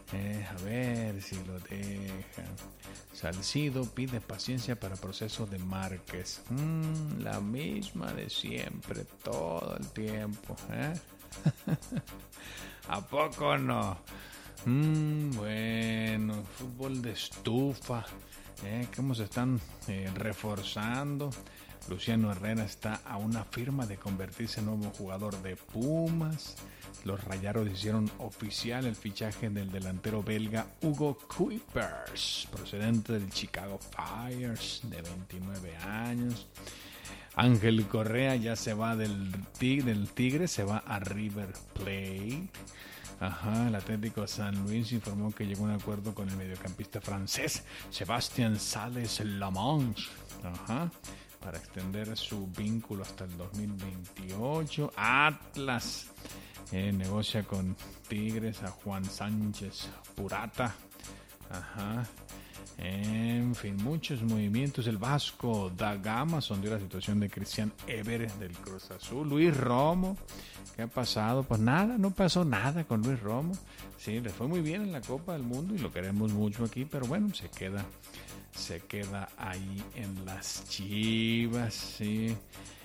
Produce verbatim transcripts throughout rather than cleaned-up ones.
Eh, a ver si lo dejan. Salcido pide paciencia para proceso de Márquez. Mm, la misma de siempre, todo el tiempo. ¿eh? ¿A poco no? Mm, bueno, fútbol de estufa. ¿eh? ¿Cómo se están eh, reforzando? Luciano Herrera está a una firma de convertirse en nuevo jugador de Pumas. Los Rayados hicieron oficial el fichaje del delantero belga Hugo Kuipers, procedente del Chicago Fires, de veintinueve años. Ángel Correa ya se va del, del Tigre, se va a River Plate. Ajá, el Atlético San Luis informó que llegó a un acuerdo con el mediocampista francés Sébastien Salles-Lamanche. Ajá. Para extender su vínculo hasta el dos mil veintiocho. Atlas eh, negocia con Tigres a Juan Sánchez Purata. Ajá. En fin, muchos movimientos. El Vasco da Gama sondeó la situación de Cristian Ever del Cruz Azul. Luis Romo, ¿qué ha pasado? Pues nada, no pasó nada con Luis Romo. Sí, le fue muy bien en la Copa del Mundo y lo queremos mucho aquí, pero bueno, se queda se queda ahí en las Chivas, sí.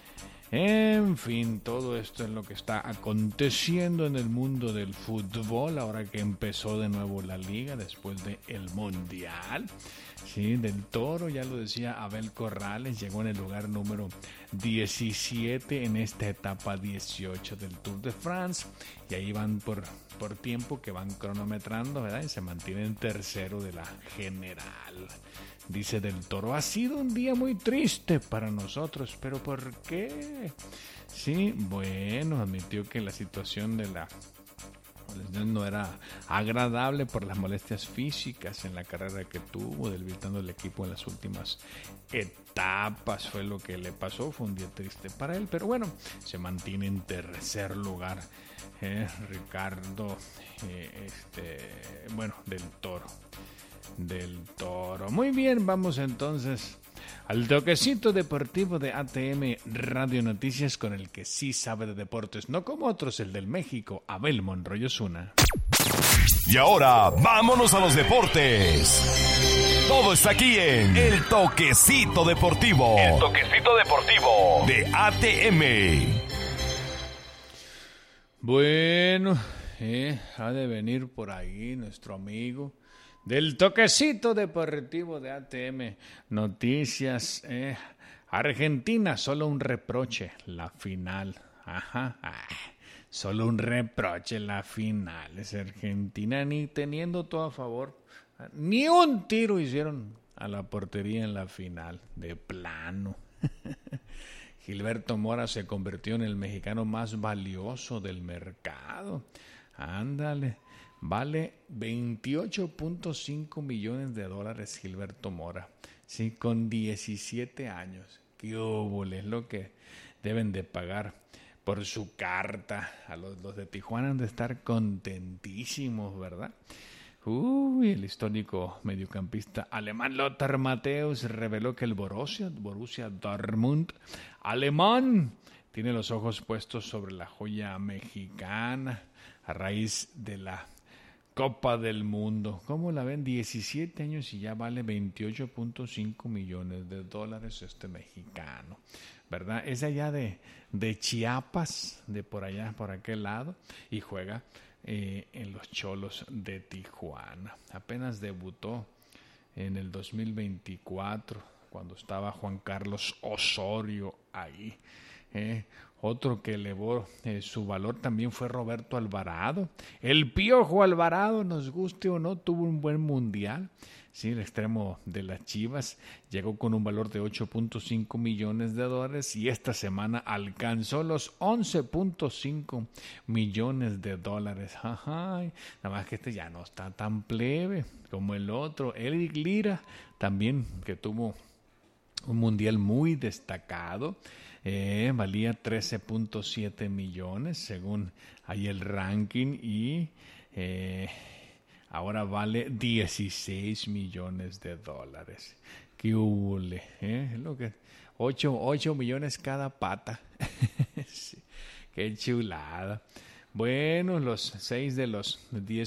En fin, todo esto es lo que está aconteciendo en el mundo del fútbol, ahora que empezó de nuevo la liga después del Mundial. Sí, del Toro, ya lo decía Abel Corrales, llegó en el lugar número diecisiete en esta etapa dieciocho del Tour de France. Y ahí van por, por tiempo que van cronometrando, ¿verdad? Y se mantienen tercero de la general. Dice Del Toro, ha sido un día muy triste para nosotros, pero ¿por qué? Sí, bueno, admitió que la situación de la no era agradable por las molestias físicas en la carrera que tuvo, debilitando el equipo en las últimas etapas. Fue lo que le pasó, fue un día triste para él, pero bueno, se mantiene en tercer lugar. Eh, Ricardo, eh, este, bueno, Del Toro. Del Toro. Muy bien, vamos entonces al toquecito deportivo de A T M Radio Noticias con el que sí sabe de deportes, no como otros, el del México, Abel Monroy Osuna. Y ahora, vámonos a los deportes. Todo está aquí en El Toquecito Deportivo. El Toquecito Deportivo de A T M. Bueno, eh, ha de venir por ahí nuestro amigo del Toquecito Deportivo de A T M Noticias. Eh, Argentina, solo un reproche, la final. Ajá, ah, solo un reproche, la final. Es Argentina, ni teniendo todo a favor, ni un tiro hicieron a la portería en la final, de plano. Gilberto Mora se convirtió en el mexicano más valioso del mercado. Ándale. Vale veintiocho punto cinco millones de dólares Gilberto Mora, sí, con diecisiete años. Qué óvole, es lo que deben de pagar por su carta. A los, los de Tijuana han de estar contentísimos, ¿verdad? Uy, el histórico mediocampista alemán Lothar Matthäus reveló que el Borussia, Borussia Dortmund, alemán, tiene los ojos puestos sobre la joya mexicana a raíz de la Copa del Mundo. ¿Cómo la ven? diecisiete años y ya vale veintiocho punto cinco millones de dólares este mexicano, ¿verdad? Es allá de, de Chiapas, de por allá, por aquel lado, y juega eh, en los Cholos de Tijuana. Apenas debutó en el dos mil veinticuatro, cuando estaba Juan Carlos Osorio ahí. Eh, otro que elevó eh, su valor también fue Roberto Alvarado. El Piojo Alvarado, nos guste o no, tuvo un buen mundial. Sí, el extremo de las Chivas llegó con un valor de ocho punto cinco millones de dólares y esta semana alcanzó los once punto cinco millones de dólares. Ajá, nada más que este ya no está tan plebe como el otro. Eric Lira también, que tuvo un mundial muy destacado. Eh, valía trece punto siete millones según ahí el ranking y eh, ahora vale dieciséis millones de dólares. Qué hule, ¿eh? Es lo que ocho millones cada pata. Sí, qué chulada. Bueno, los seis de los diez